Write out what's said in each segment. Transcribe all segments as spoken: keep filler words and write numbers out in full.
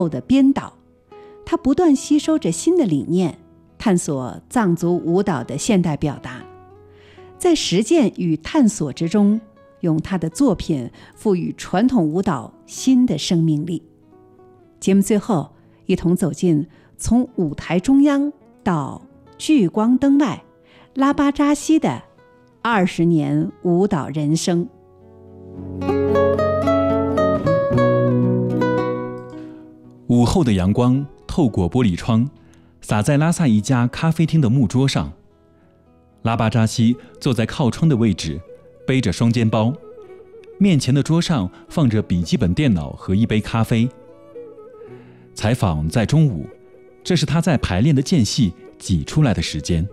后的编导，他不断吸收着新的理念，探索藏族舞蹈的现代表达，在实践与探索之中，用他的作品赋予传统舞蹈新的生命力。节目最后，一同走进从舞台中央到聚光灯外，拉巴扎西的二十年舞蹈人生。 午后的阳光透过玻璃窗，洒在拉萨一家咖啡厅的木桌上。拉巴扎西坐在靠窗的位置，背着双肩包，面前的桌上放着笔记本电脑和一杯咖啡。采访在中午，这是他在排练的间隙挤出来的时间。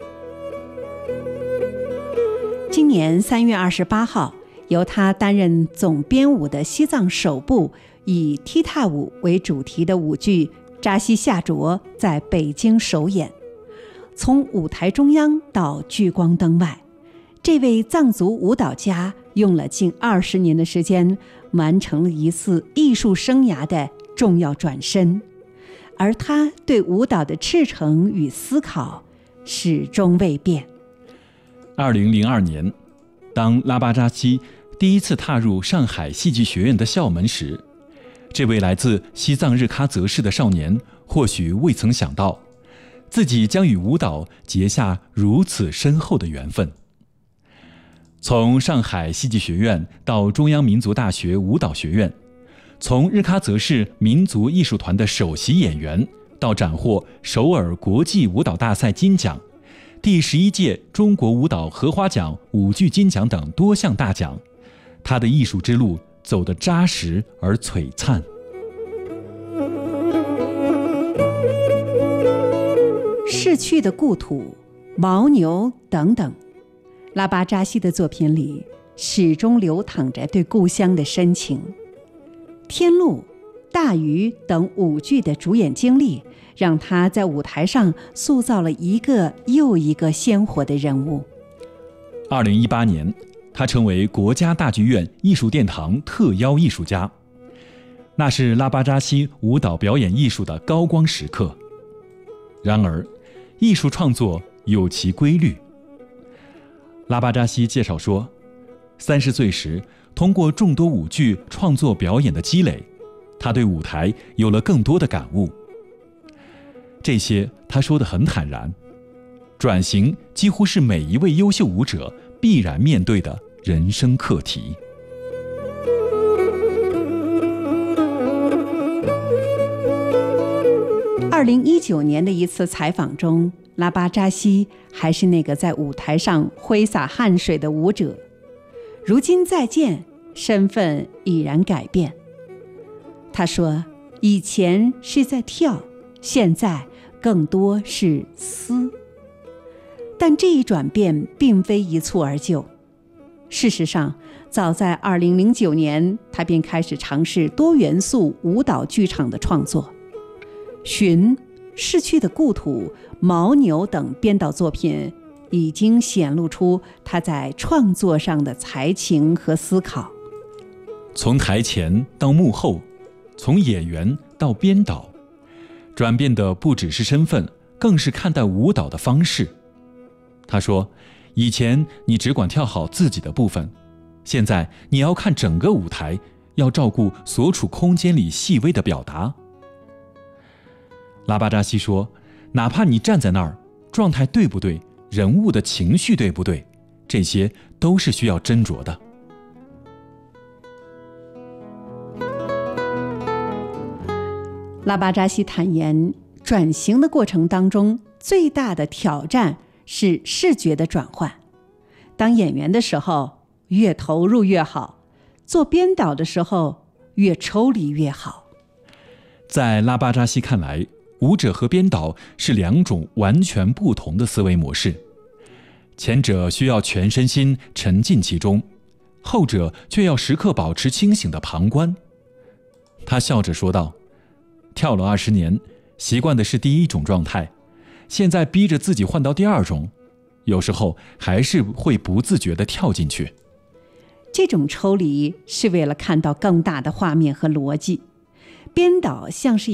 今年三月二十八号，由他担任总编舞的西藏首部以踢踏舞为主题的舞剧《扎西夏卓》在北京首演。从舞台中央到聚光灯外，这位藏族舞蹈家用了近二十年的时间，完成了一次艺术生涯的重要转身，而他对舞蹈的赤诚与思考始终未变。 二零零二年，当拉巴扎西第一次踏入上海戏剧学院的校门时，这位来自西藏日喀则市的少年或许未曾想到，自己将与舞蹈结下如此深厚的缘分。从上海戏剧学院到中央民族大学舞蹈学院，从日喀则市民族艺术团的首席演员到斩获首尔国际舞蹈大赛金奖、第十一届中国舞蹈荷花奖舞剧金奖等多项大奖，他的艺术之路走得扎实而璀璨。 逝去的故土、牦牛等等，拉巴扎西的作品里始终流淌着对故乡的深情。天路、大鱼等舞剧的主演经历，让他在舞台上塑造了一个又一个鲜活的人物。 二零一八年，他成为国家大剧院艺术殿堂特邀艺术家，那是拉巴扎西舞蹈表演艺术的高光时刻。然而，艺术创作有其规律。拉巴扎西介绍说，三十岁时，通过众多舞剧创作表演的积累，他对舞台有了更多的感悟。这些他说得很坦然，转型几乎是每一位优秀舞者必然面对的人生课题。 二零一九年的一次采访中，拉巴扎西还是那个在舞台上挥洒汗水的舞者，如今再见，身份已然改变。他说，以前是在跳，现在更多是思。但这一转变并非一蹴而就。事实上，早在二零零九年，他便开始尝试多元素舞蹈剧场的创作。寻、逝去的故土、牦牛等编导作品已经显露出他在创作上的才情和思考。 从台前到幕后，从演员到编导，转变的不只是身份，更是看待舞蹈的方式。他说，以前你只管跳好自己的部分，现在你要看整个舞台，要照顾所处空间里细微的表达。拉巴扎西说，哪怕你站在那儿，状态对不对，人物的情绪对不对，这些都是需要斟酌的。 拉巴扎西坦言，转型的过程当中，最大的挑战是视觉的转换。当演员的时候，越投入越好；做编导的时候，越抽离越好。 在拉巴扎西看来，舞者和编导是两种完全不同的思维模式，前者需要全身心沉浸其中，后者却要时刻保持清醒的旁观。他笑着说道，跳了二十年，习惯的是第一种状态，现在逼着自己换到第二种，有时候还是会不自觉地跳进去。 这种抽离是为了看到更大的画面和逻辑， 编导像是